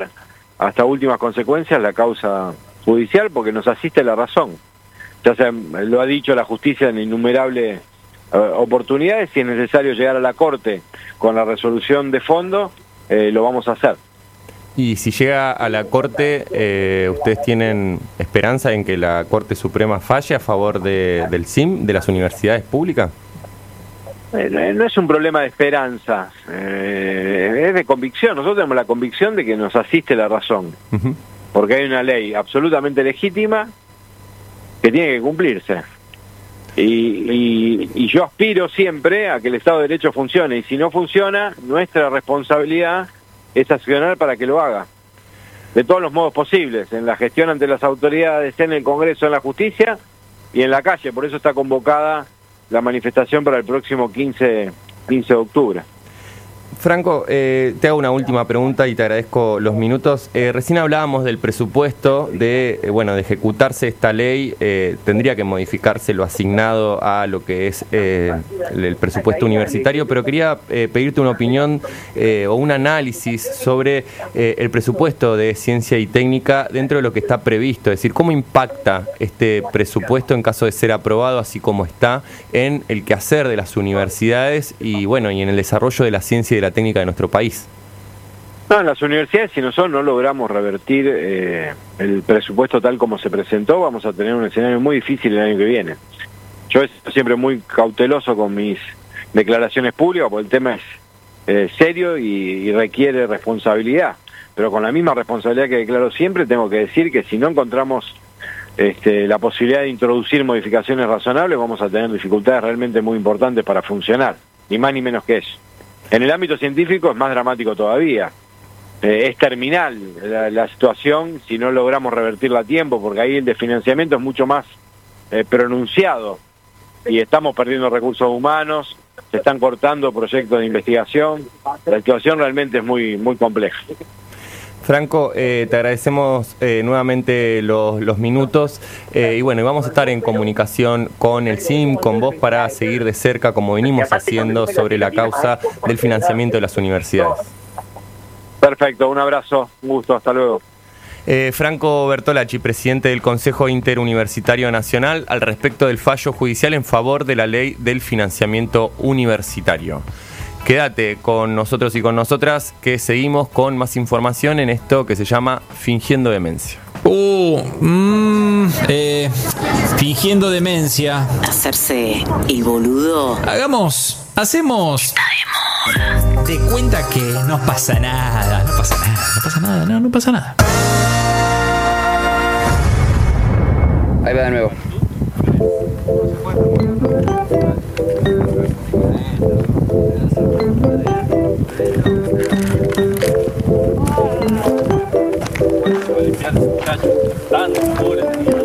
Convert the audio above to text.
hasta últimas consecuencias la causa judicial, porque nos asiste la razón. Ya se lo ha dicho la justicia en innumerables oportunidades. Si es necesario llegar a la Corte con la resolución de fondo, lo vamos a hacer. Y si llega a la Corte, ¿ustedes tienen esperanza en que la Corte Suprema falle a favor del CIM, de las universidades públicas? No es un problema de esperanza, es de convicción. Nosotros tenemos la convicción de que nos asiste la razón, porque hay una ley absolutamente legítima que tiene que cumplirse. Y yo aspiro siempre a que el Estado de Derecho funcione, y si no funciona, nuestra responsabilidad es accionar para que lo haga, de todos los modos posibles, en la gestión ante las autoridades, en el Congreso, en la justicia y en la calle. Por eso está convocada la manifestación para el próximo 15 de octubre. Franco, te hago una última pregunta y te agradezco los minutos. Recién hablábamos del presupuesto, de ejecutarse esta ley, tendría que modificarse lo asignado a lo que es el presupuesto universitario, pero quería pedirte una opinión o un análisis sobre el presupuesto de ciencia y técnica dentro de lo que está previsto, es decir, cómo impacta este presupuesto en caso de ser aprobado así como está en el quehacer de las universidades y en el desarrollo de la ciencia y de la técnica de nuestro país. No, en las universidades, si nosotros no logramos revertir el presupuesto tal como se presentó, vamos a tener un escenario muy difícil el año que viene. Yo estoy siempre muy cauteloso con mis declaraciones públicas, porque el tema es serio y requiere responsabilidad. Pero con la misma responsabilidad que declaro siempre, tengo que decir que si no encontramos la posibilidad de introducir modificaciones razonables, vamos a tener dificultades realmente muy importantes para funcionar, ni más ni menos que eso. En el ámbito científico es más dramático todavía. Es terminal la situación si no logramos revertirla a tiempo, porque ahí el desfinanciamiento es mucho más pronunciado y estamos perdiendo recursos humanos, se están cortando proyectos de investigación. La situación realmente es muy, muy compleja. Franco, te agradecemos nuevamente los minutos y vamos a estar en comunicación con el CIM, con vos, para seguir de cerca, como venimos haciendo, sobre la causa del financiamiento de las universidades. Perfecto, un abrazo, un gusto, hasta luego. Franco Bertolacci, presidente del Consejo Interuniversitario Nacional, al respecto del fallo judicial en favor de la ley del financiamiento universitario. Quédate con nosotros y con nosotras, que seguimos con más información en esto que se llama Fingiendo Demencia. Fingiendo demencia. Hacerse el boludo. Hacemos. Está de moda. De cuenta que no pasa nada. No pasa nada. Ahí va de nuevo. Muchachos, tan pobres.